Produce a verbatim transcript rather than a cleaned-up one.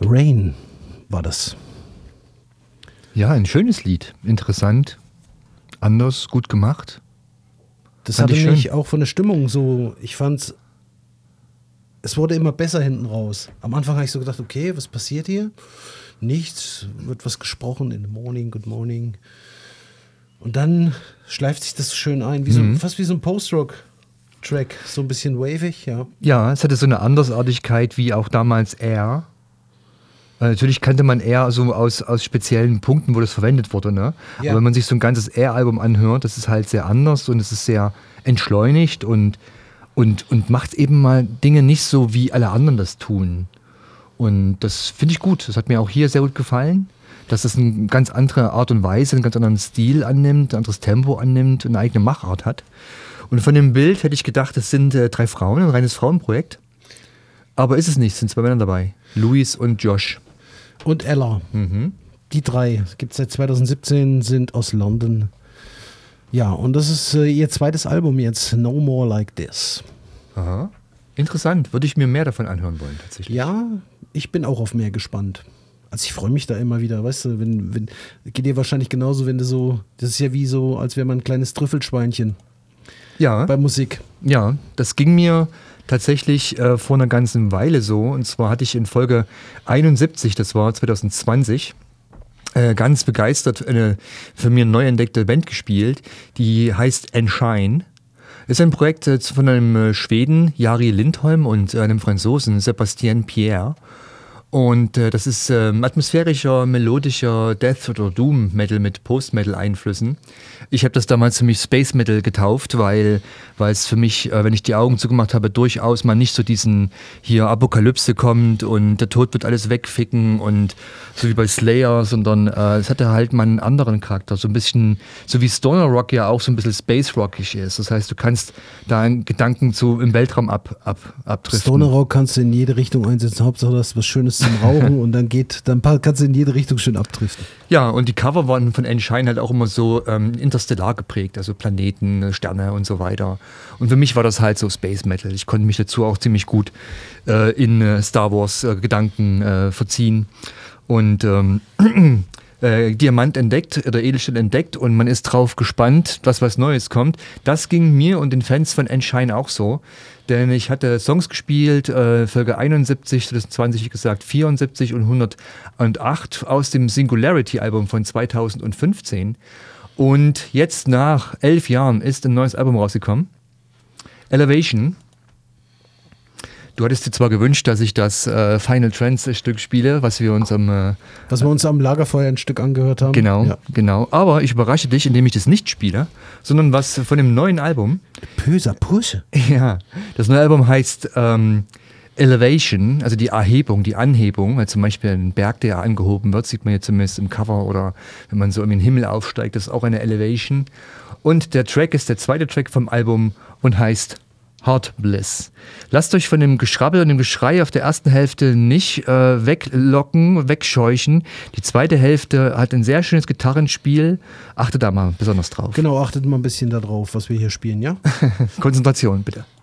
Rain war das. Ja, ein schönes Lied. Interessant, anders, gut gemacht. Das Fand hatte ich mich schön. auch von der Stimmung so, ich fand's, es wurde immer besser hinten raus. Am Anfang habe ich so gedacht, okay, was passiert hier? Nichts, wird was gesprochen, in the morning, good morning. Und dann schleift sich das schön ein, wie so, Mhm. fast wie so ein Post-Rock-Track, so ein bisschen wavig, ja. Ja, es hatte so eine Andersartigkeit wie auch damals Air. Äh, Natürlich kannte man Air so aus, aus speziellen Punkten, wo das verwendet wurde. Ne? Ja. Aber wenn man sich so ein ganzes Air-Album anhört, das ist halt sehr anders und es ist sehr entschleunigt und, und, und macht eben mal Dinge nicht so, wie alle anderen das tun. Und das finde ich gut. Das hat mir auch hier sehr gut gefallen, dass das eine ganz andere Art und Weise, einen ganz anderen Stil annimmt, ein anderes Tempo annimmt und eine eigene Machart hat. Und von dem Bild hätte ich gedacht, es sind äh, drei Frauen, ein reines Frauenprojekt. Aber ist es nicht, es sind zwei Männer dabei. Louis und Josh. Und Ella. Mhm. Die drei, gibt es seit zwanzig siebzehn, sind aus London. Ja, und das ist äh, ihr zweites Album jetzt, No More Like This. Aha. Interessant. Würde ich mir mehr davon anhören wollen, tatsächlich. Ja, ich bin auch auf mehr gespannt. Also ich freue mich da immer wieder, weißt du, wenn, wenn, geht dir wahrscheinlich genauso, wenn du so, das ist ja wie so, als wäre man ein kleines Trüffelschweinchen Ja, bei Musik. ja, das ging mir tatsächlich äh, vor einer ganzen Weile so. Und zwar hatte ich in Folge einundsiebzig, das war zwanzig zwanzig, äh, ganz begeistert eine für mich neu entdeckte Band gespielt, die heißt Enshine. Ist ein Projekt äh, von einem äh, Schweden, Jari Lindholm, und äh, einem Franzosen, Sébastien Pierre. Und äh, das ist ähm, atmosphärischer, melodischer Death- oder Doom-Metal mit Post-Metal-Einflüssen. Ich habe das damals für mich Space Metal getauft, weil weil es für mich, äh, wenn ich die Augen zugemacht habe, durchaus mal nicht so diesen hier Apokalypse kommt und der Tod wird alles wegficken und so wie bei Slayer, sondern äh, es hatte halt mal einen anderen Charakter, so ein bisschen, so wie Stoner Rock ja auch so ein bisschen Space Rockig ist. Das heißt, du kannst da einen Gedanken zu im Weltraum ab, ab, abdriften. Stoner Rock kannst du in jede Richtung einsetzen, Hauptsache das ist was Schönes zum Rauchen und dann geht, dann pa- kannst du in jede Richtung schön abdriften. Ja, und die Cover waren von Enshine halt auch immer so ähm, interstellar geprägt, also Planeten, Sterne und so weiter. Und für mich war das halt so Space Metal. Ich konnte mich dazu auch ziemlich gut äh, in äh, Star Wars äh, Gedanken äh, verziehen. Und ähm, äh, Diamant entdeckt oder Edelstahl entdeckt und man ist drauf gespannt, was was Neues kommt. Das ging mir und den Fans von Enshine auch so. Denn ich hatte Songs gespielt, äh, Folge einundsiebzig, zwanzig zwanzig, wie gesagt, vierundsiebzig und hundertacht aus dem Singularity-Album von zweitausendfünfzehn. Und jetzt nach elf Jahren ist ein neues Album rausgekommen. Elevation. Du hattest dir zwar gewünscht, dass ich das äh, Final Trance Stück spiele, was wir uns am... Äh, Was wir uns am Lagerfeuer ein Stück angehört haben. genau, Ja. genau. Aber ich überrasche dich, indem ich das nicht spiele, sondern was von dem neuen Album. Böser Pursche. Ja, das neue Album heißt ähm, Elevation, also die Erhebung, die Anhebung. Also zum Beispiel ein Berg, der angehoben wird, sieht man jetzt zumindest im Cover oder wenn man so in den Himmel aufsteigt, das ist auch eine Elevation. Und der Track ist der zweite Track vom Album und heißt Heart Bliss. Lasst euch von dem Geschrabbel und dem Geschrei auf der ersten Hälfte nicht äh, weglocken, wegscheuchen. Die zweite Hälfte hat ein sehr schönes Gitarrenspiel. Achtet da mal besonders drauf. Genau, achtet mal ein bisschen darauf, was wir hier spielen, ja? Konzentration, bitte.